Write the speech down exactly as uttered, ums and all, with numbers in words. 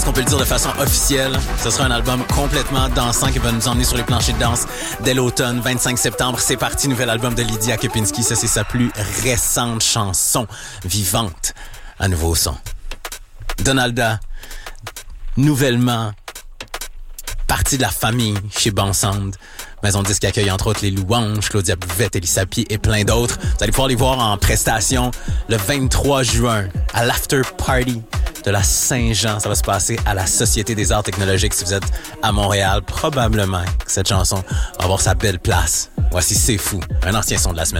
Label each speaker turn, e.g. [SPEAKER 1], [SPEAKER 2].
[SPEAKER 1] qu'on peut le dire de façon officielle. Ce sera un album complètement dansant qui va nous emmener sur les planchers de danse dès l'automne. vingt-cinq septembre, c'est parti. Nouvel album de Lydia Kepinski. Ça, c'est sa plus récente chanson vivante à nouveau son. Donalda, nouvellement partie de la famille chez Bansound. Maison de disque qui accueille entre autres les Louanges, Claudia Bouvette, Elissa Pied et plein d'autres. Vous allez pouvoir les voir en prestation le vingt-trois juin à l'After Party de la Saint-Jean. Ça va se passer à la Société des Arts Technologiques. Si vous êtes à Montréal, probablement que cette chanson va avoir sa belle place. Voici C'est Fou, un ancien son de la semaine.